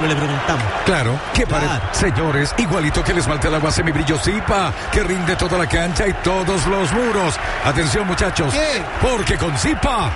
no le preguntamos. Claro, que Claro. señores, igualito que el esmalte al agua semibrillo Zipa, que rinde toda la cancha y todos los muros. Atención, muchachos, ¿Qué? porque con Zipa,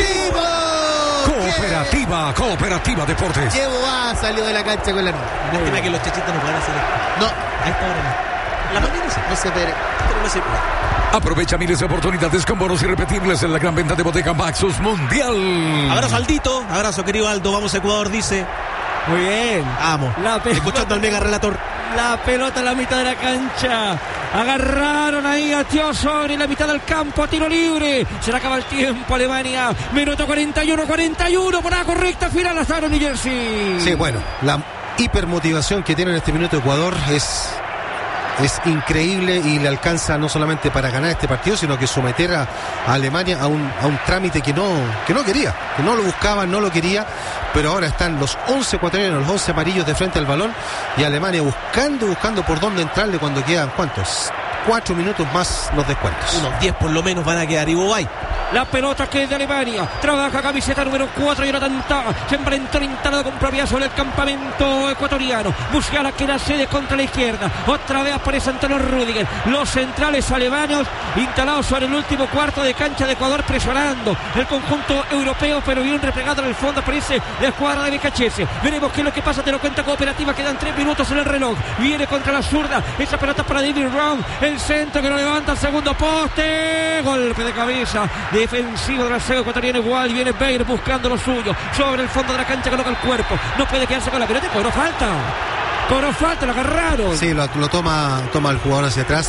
Cooperativa Deportes. Llevo A salió de la cancha con la nube. Lástima que los chachitos no puedan hacer esto. No, A esta hora no. La mañana sí, no se espere. pero no se puede. Aprovecha miles de oportunidades con bonos irrepetibles en la gran venta de Bodega Maxus Mundial. Abrazo Aldito, abrazo querido Aldo, vamos Ecuador, dice. Muy bien. Vamos. Escuchando al mega relator. La pelota en la mitad de la cancha. Agarraron ahí a Tío sobre la mitad del campo a tiro libre. Se le acaba el tiempo a Alemania. Minuto 41 por la correcta final hasta New Jersey. Sí, bueno, la hipermotivación que tiene en este minuto Ecuador es increíble y le alcanza no solamente para ganar este partido, sino que someter a Alemania a un trámite que no quería, que no lo buscaba, no lo quería, pero ahora están los 11 ecuatorianos, los 11 amarillos de frente al balón y Alemania buscando por dónde entrarle cuando quedan, ¿cuántos? 4 minutos más los descuentos. Unos 10 por lo menos van a quedar Ibobay. La pelota que es de Alemania. Trabaja camiseta número 4 y ahora tanta. Se enfrentó instalado con propiedad sobre el campamento ecuatoriano. Musiala que la cede contra la izquierda. Otra vez aparece Antonio Rüdiger. Los centrales alemanos instalados sobre el último cuarto de cancha de Ecuador presionando el conjunto europeo, pero bien replegado en el fondo aparece la escuadra de Becachese. Veremos qué es lo que pasa. Te lo cuenta Cooperativa. Quedan 3 minutos en el reloj. Viene contra la zurda. Esa pelota para David Brown. El centro que lo levanta al segundo poste. Golpe de cabeza defensivo de la saga ecuatoriana igual. Viene Beir buscando lo suyo. Sobre el fondo de la cancha coloca el cuerpo. No puede quedarse con la pelota. Cobró falta, lo agarraron. Sí, lo toma el jugador hacia atrás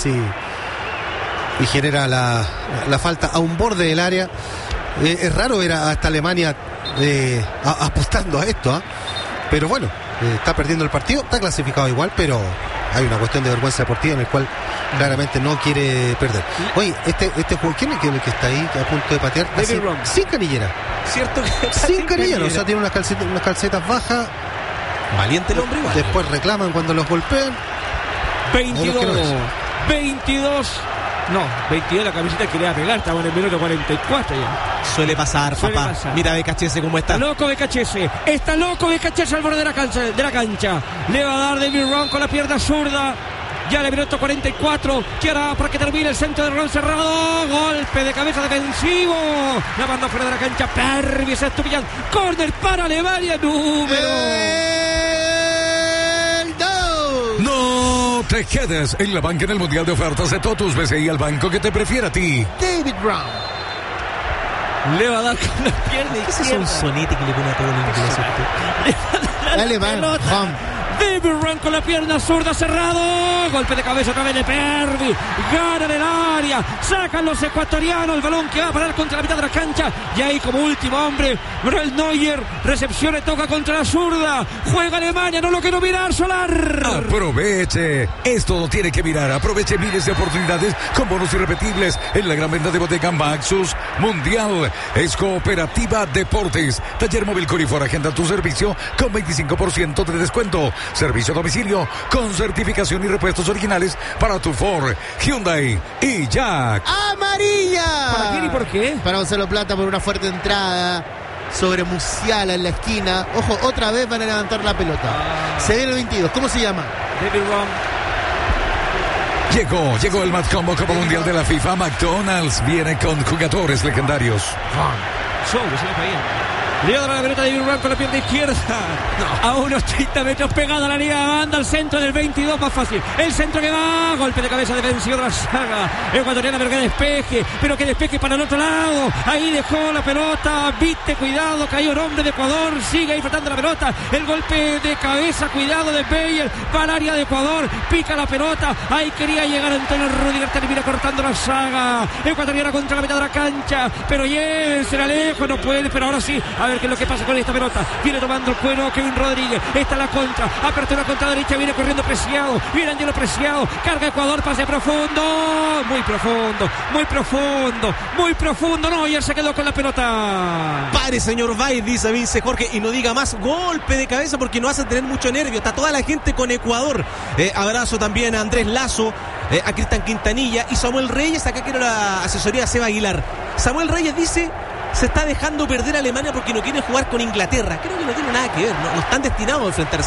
y genera la falta a un borde del área. Es raro ver hasta Alemania apostando a esto, ¿eh? Pero bueno, está perdiendo el partido, está clasificado igual, pero hay una cuestión de vergüenza deportiva en el cual claramente no quiere perder. Oye, este juego, ¿quién es el que está ahí a punto de patear? Sin canillera. ¿Cierto que Sin canillera, o sea, tiene unas calcetas bajas. Valiente el hombre igual. Después reclaman cuando los golpean. 22 la camiseta que le va a pegar. Estamos en el minuto 44 ya. Suele pasar, papá. Mira Becachese cómo está. Está loco Becachese al borde de la cancha. Le va a dar David Brown con la pierna zurda. Ya en el minuto 44. Que hará para que termine el centro de Ron cerrado. Golpe de cabeza defensivo. La manda fuera de la cancha. Pervis Estupiñán. Corner para Alemania. No te quedes en la banca en el Mundial de Ofertas de Totus BCI, al banco que te prefiere a ti. David Brown. Le va a dar con la pierna Ese es un sonete que le pone a todo el inglés. Alemán. David Brown con la pierna zurda cerrado. Golpe de cabeza otra vez de Pervis. Gana en el área. Sacan los ecuatorianos el balón que va a parar contra la mitad de la cancha. Y ahí como último hombre, Manuel Neuer. Recepción le toca contra la zurda. Juega Alemania, no lo quiero mirar, Solar. Aproveche. Esto no tiene que mirar. Aproveche miles de oportunidades con bonos irrepetibles en la gran venta de Bodega Maxus Mundial. Es Cooperativa Deportes. Taller móvil Corifor. Agenda tu servicio con 25% de descuento. Servicio a domicilio con certificación y repuestos originales para tu Ford, Hyundai y Jack. ¡Amarilla! ¿Para quién y por qué? Para Gonzalo Plata por una fuerte entrada sobre Musiala en la esquina. Ojo, otra vez van a levantar la pelota. Se viene el 22. ¿Cómo se llama? David Brown. Llegó el Match Combo Copa Mundial de la FIFA. McDonald's viene con jugadores legendarios. Le va a dar la pelota de David Brown con la pierna izquierda. A unos 30 metros pegada a la línea de banda. Al centro del 22, más fácil. El centro que va. Golpe de cabeza defensivo de la saga ecuatoriana, pero que despeje para el otro lado. Ahí dejó la pelota. Viste, cuidado. Cayó el hombre de Ecuador. Sigue ahí faltando la pelota. El golpe de cabeza. Cuidado de Beyer. Para el área de Ecuador. Pica la pelota. Ahí quería llegar Antonio Rüdiger. Termina cortando la saga ecuatoriana contra la mitad de la cancha. Pero se la lejos. No puede. Pero ahora sí. A ver qué es lo que pasa con esta pelota. Viene tomando el cuero Kevin Rodríguez. Está la contra. Apertura contra derecha. Viene corriendo Preciado. Viene Angelo Preciado. Carga Ecuador. Pase profundo. Muy profundo. No, ayer se quedó con la pelota. Pare, señor Bay, dice Vince Jorge. Y no diga más. Golpe de cabeza porque no hace tener mucho nervio. Está toda la gente con Ecuador. Abrazo también a Andrés Lazo. A Cristian Quintanilla. Y Samuel Reyes. Acá quiero la asesoría de Seba Aguilar. Samuel Reyes dice: se está dejando perder a Alemania porque no quiere jugar con Inglaterra. Creo que no tiene nada que ver, no están destinados a enfrentarse.